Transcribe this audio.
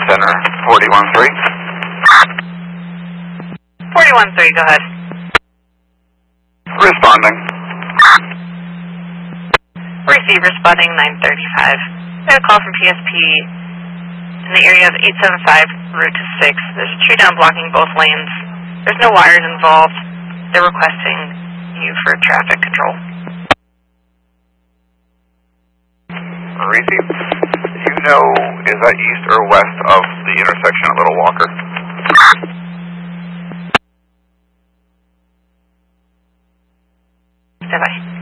Center 41-3. 41-3, go ahead. Responding. Receive, responding 935. I got a call from PSP in the area of 875 Route 6. There's a tree down blocking both lanes. There's no wires involved. They're requesting you for traffic control. Receive. Do you know, is that east or west of the intersection at Little Walker? Bye-bye.